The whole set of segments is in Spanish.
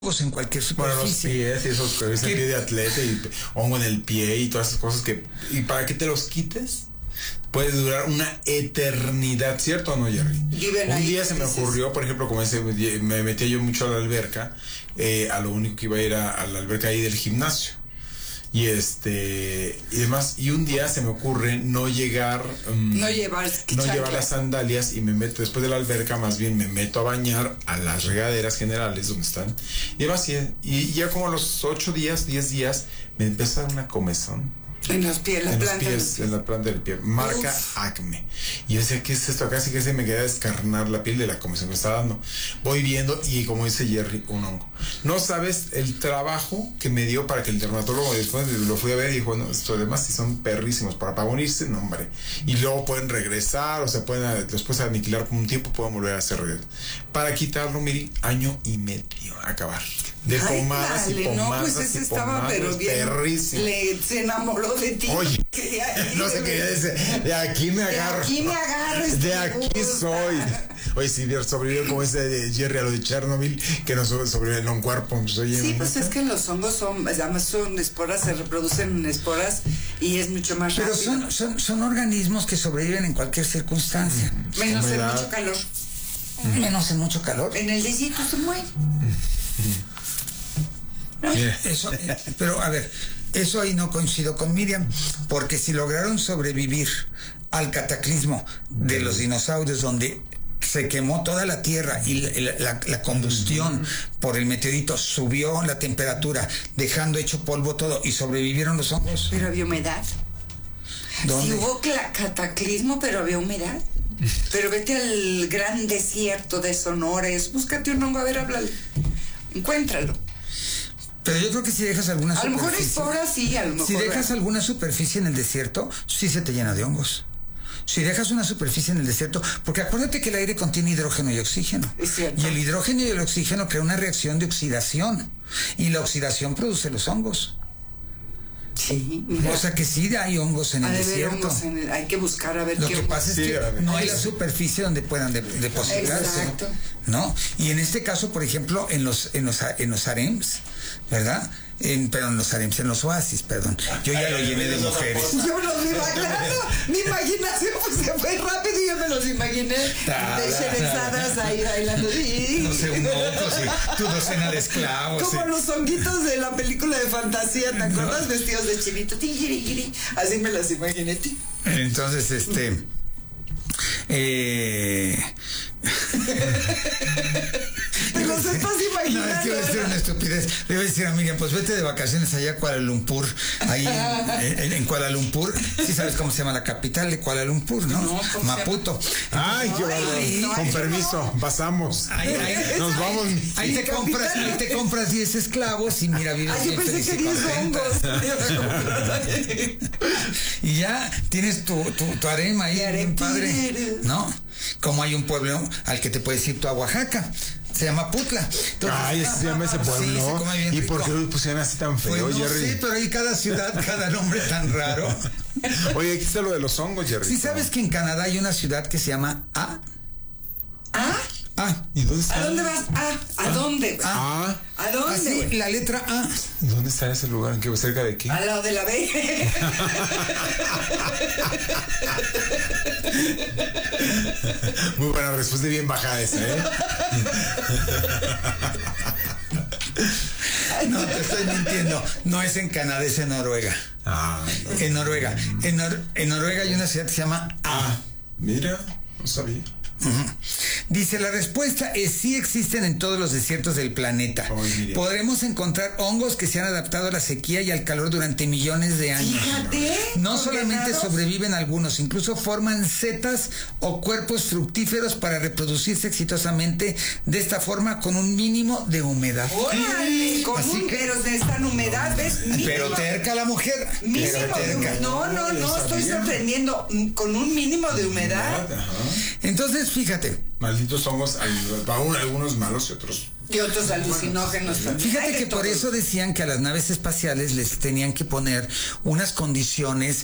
en cualquier Bueno, los superficie. pies y esos que ves el pie de atleta y hongo en el pie y todas esas cosas y para que te los quites puede durar una eternidad, ¿cierto o no, Jerry? Un día se me ocurrió, por ejemplo, como me metí yo mucho a la alberca, a lo único que iba a ir a la alberca ahí del gimnasio. Y demás, y un día se me ocurre no llevar las sandalias y me meto después de la alberca, más bien me meto a bañar a las regaderas generales donde están y demás, y ya como a los 10 días me empezó a dar una comezón en los pies, en la planta del pie, marca Acme. Y yo decía, ¿qué es esto? Casi que se me queda descarnar la piel de la comezón que me está dando. Voy viendo y, como dice Jerry, un hongo. No sabes el trabajo que me dio para que el dermatólogo, después lo fui a ver y dijo, bueno, esto además si son perrísimos para unirse, no, hombre. Y luego pueden regresar, o sea, pueden después aniquilar por un tiempo, pueden volver a hacer red. Para quitarlo, mire, 1 año y medio acabar. De pomadas y pomadas. No, pues ese estaba, pero bien. Perrísimo. Se enamoró de ti. Oye, no sé qué decir. De aquí me agarro. De aquí soy. Oye, si sobrevivió como ese de Jerry a lo de Chernobyl, que no sobrevive en un cuerpo. Pues, oye, sí, pues es que los hongos además son esporas, se reproducen en esporas y es mucho más rápido. Pero son organismos que sobreviven en cualquier circunstancia. Menos en mucho calor. Menos en mucho calor. En el desierto se mueren. Eso, pero a ver, eso ahí no coincido con Miriam, porque si lograron sobrevivir al cataclismo de los dinosaurios, donde se quemó toda la tierra y la combustión por el meteorito subió la temperatura, dejando hecho polvo todo, y sobrevivieron los hongos. Pero había humedad. ¿Dónde? Sí hubo cataclismo, pero había humedad. Pero vete al gran desierto de Sonora, búscate un hongo, a ver, háblale, encuéntralo. Pero yo creo que si dejas alguna superficie... A lo mejor esporas, sí, a lo mejor... Si dejas alguna superficie en el desierto, sí se te llena de hongos. Si dejas una superficie en el desierto... Porque acuérdate que el aire contiene hidrógeno y oxígeno. Es cierto. Y el hidrógeno y el oxígeno crean una reacción de oxidación. Y la oxidación produce los hongos. Sí, mira. O sea que sí hay hongos en el desierto. Hay que buscar a ver Lo qué que pasa es que no hay la superficie donde puedan depositarse. Exacto. ¿No? Y en este caso, por ejemplo, en los harems, ¿verdad? En los oasis, perdón. Yo ya lo llené de mujeres. Yo me los imaginando. Mi imaginación pues se fue rápido y yo me los imaginé desherezadas ahí bailando. No sé, un moco, sí. Tu docena de esclavos. Como los honguitos de la película de fantasía, ¿te acuerdas? Vestidos de chinito. Así me los imaginé. Entonces, Te los estás imaginando. No, es que voy a decir una estupidez. Le voy a decir a Miriam, pues vete de vacaciones allá a Kuala Lumpur. Ahí en Kuala Lumpur. Sí sabes cómo se llama la capital de Kuala Lumpur, ¿no? No, Maputo. Ay, qué bueno. Con permiso, pasamos. Nos vamos. Ahí te compras 10 esclavos y mira, vives bien feliz y contenta. Y ya tienes tu harem ahí, bien padre, ¿no? Como hay un pueblo al que te puedes ir tú a Oaxaca, se llama Putla. Entonces, se llama ese pueblo. Sí, se come bien ¿Y rico. por qué lo pusieron así tan feo, Pues no Jerry? sé, pero hay cada ciudad, cada nombre tan raro. Oye, aquí está lo de los hongos, Jerry. Sí, sabes que en Canadá hay una ciudad que se llama A. ¿Y dónde está? ¿A dónde vas? ¿A dónde? ¿A dónde? Así, la letra A. ¿Y dónde está ese lugar? ¿En qué? ¿Cerca de qué? Al lado de la B. Muy buena respuesta, bien bajada esa, ¿eh? No, te estoy mintiendo. No es en Canadá, es en Noruega. No. En Noruega. En Noruega hay una ciudad que se llama A. Mira, no sabía. Dice, la respuesta es sí, existen en todos los desiertos del planeta. Podremos encontrar hongos que se han adaptado a la sequía y al calor durante millones de años. Fíjate. No solamente sobreviven algunos, incluso forman setas o cuerpos fructíferos para reproducirse exitosamente de esta forma con un mínimo de humedad. ¡Órale! Pero de esta humedad, ¿ves? Pero terca la mujer. No, estoy sorprendiendo. Con un mínimo de humedad. Entonces, fíjate. Malditos hongos, algunos malos y otros Y otros alucinógenos también. Fíjate que por eso decían que a las naves espaciales les tenían que poner unas condiciones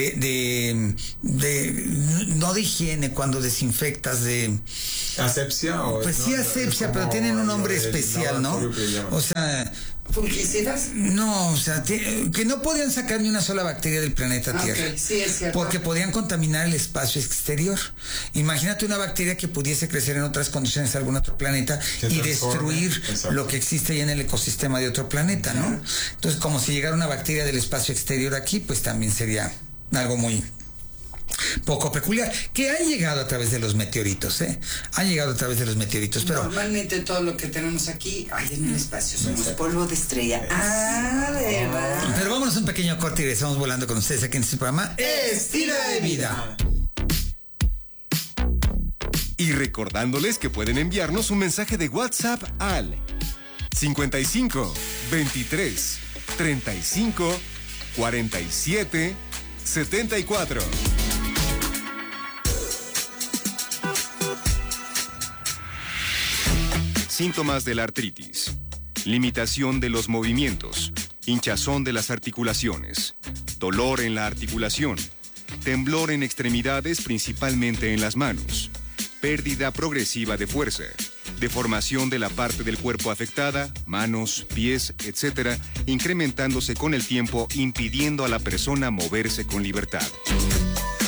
no de higiene cuando desinfectas, de asepsia o pues sí, asepsia, pero tienen un nombre especial, ¿no? O sea, ¿fungicidas? No, o sea, que no podían sacar ni una sola bacteria del planeta Tierra. Okay, sí, es cierto. Porque podían contaminar el espacio exterior. Imagínate una bacteria que pudiese crecer en otras condiciones en algún otro planeta y destruir lo que existe ahí en el ecosistema de otro planeta, ¿no? Entonces, como si llegara una bacteria del espacio exterior aquí, pues también sería algo muy poco peculiar, que han llegado a través de los meteoritos, han llegado a través de los meteoritos, pero normalmente todo lo que tenemos aquí hay en el espacio, somos polvo de estrella. ¿Verdad? Pero vámonos a un pequeño corte y estamos volando con ustedes aquí en este programa Estilo de Vida. Y recordándoles que pueden enviarnos un mensaje de WhatsApp al 55 23 35 47 74. Síntomas de la artritis: limitación de los movimientos, hinchazón de las articulaciones, dolor en la articulación, temblor en extremidades, principalmente en las manos, pérdida progresiva de fuerza, deformación de la parte del cuerpo afectada, manos, pies, etc., incrementándose con el tiempo, impidiendo a la persona moverse con libertad.